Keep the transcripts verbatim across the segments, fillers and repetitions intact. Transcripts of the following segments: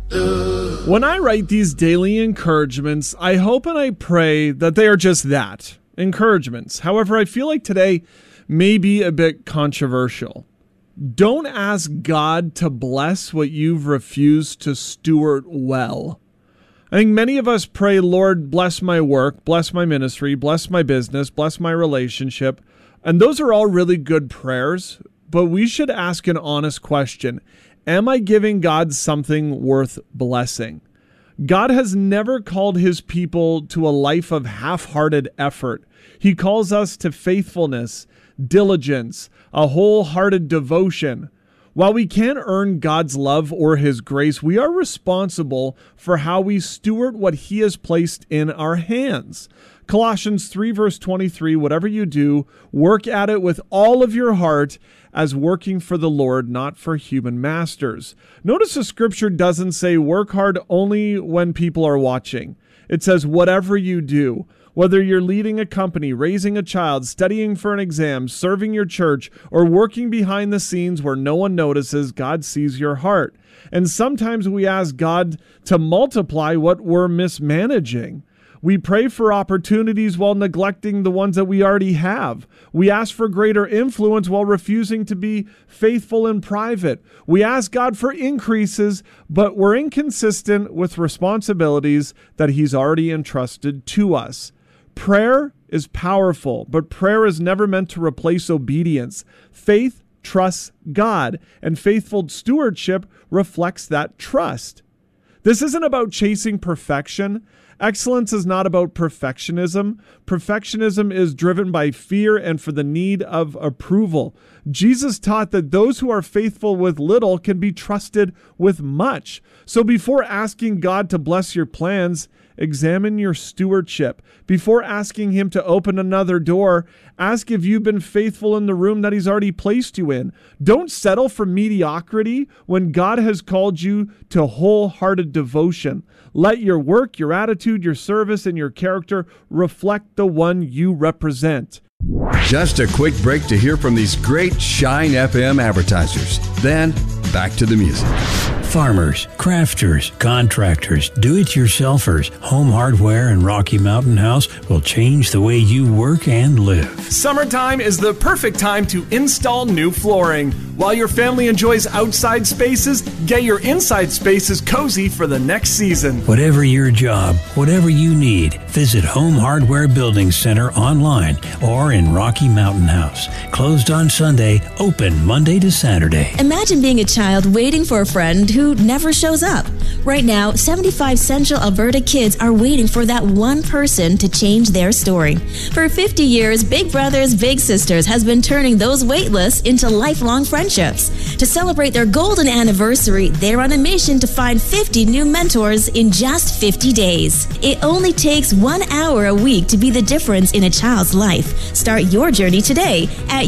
When I write these daily encouragements, I hope and I pray that they are just that, encouragements. However, I feel like today may be a bit controversial. Don't ask God to bless what you've refused to steward well. I think many of us pray, Lord, bless my work, bless my ministry, bless my business, bless my relationship. And those are all really good prayers, but we should ask an honest question. Am I giving God something worth blessing? God has never called his people to a life of half-hearted effort. He calls us to faithfulness, diligence, a wholehearted devotion. While we can't earn God's love or his grace, we are responsible for how we steward what he has placed in our hands. Colossians three verse twenty-three, whatever you do, work at it with all of your heart as working for the Lord, not for human masters. Notice the scripture doesn't say work hard only when people are watching. It says whatever you do. Whether you're leading a company, raising a child, studying for an exam, serving your church, or working behind the scenes where no one notices, God sees your heart. And sometimes we ask God to multiply what we're mismanaging. We pray for opportunities while neglecting the ones that we already have. We ask for greater influence while refusing to be faithful in private. We ask God for increases, but we're inconsistent with responsibilities that he's already entrusted to us. Prayer is powerful, but prayer is never meant to replace obedience. Faith trusts God, and faithful stewardship reflects that trust. This isn't about chasing perfection. Excellence is not about perfectionism. Perfectionism is driven by fear and for the need of approval. Jesus taught that those who are faithful with little can be trusted with much. So before asking God to bless your plans, examine your stewardship. Before asking him to open another door, ask if you've been faithful in the room that he's already placed you in. Don't settle for mediocrity when God has called you to wholehearted devotion. Let your work, your attitude, your service, and your character reflect the one you represent. Just a quick break to hear from these great Shine F M advertisers. Then, back to the music. Farmers, crafters, contractors, do-it-yourselfers, Home Hardware and Rocky Mountain House will change the way you work and live. Summertime is the perfect time to install new flooring. While your family enjoys outside spaces, get your inside spaces cozy for the next season. Whatever your job, whatever you need, visit Home Hardware Building Center online or in Rocky Mountain House. Closed on Sunday, open Monday to Saturday. Imagine being a child waiting for a friend who never shows up. Right now, seventy-five Central Alberta kids are waiting for that one person to change their story. For fifty years, Big Brothers Big Sisters has been turning those wait lists into lifelong friendships. To celebrate their golden anniversary, they're on a mission to find fifty new mentors in just fifty days. It only takes one hour a week to be the difference in a child's life. Start your journey today at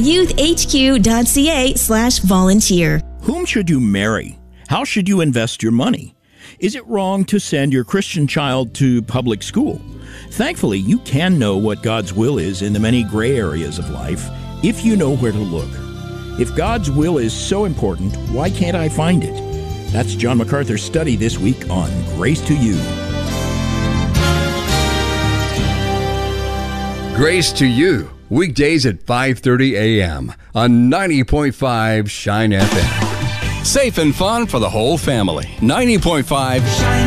youthhq.ca slash volunteer. Whom should you marry? How should you invest your money? Is it wrong to send your Christian child to public school? Thankfully, you can know what God's will is in the many gray areas of life if you know where to look. If God's will is so important, why can't I find it? That's John MacArthur's study this week on Grace to You. Grace to You, weekdays at five thirty a.m. on ninety point five Shine F M. Safe and fun for the whole family. ninety point five Shine